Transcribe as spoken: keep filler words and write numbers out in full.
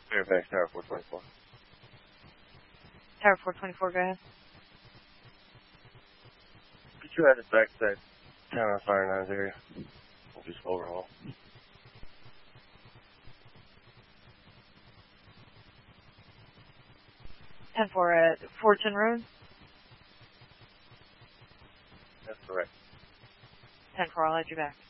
Fairfax Tower four twenty-four. Tower four twenty-four, go ahead. Could you add us back to that town on Fire Nines area? We'll just overhaul. ten four at Fortune Road? That's correct. ten four, I'll add you back.